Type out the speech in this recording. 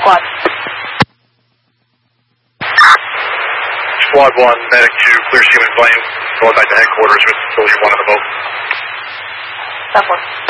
squad. Squad 1, medic 2, clear Seaman Blaine. Going back to headquarters with soldier 1 on the boat. That one.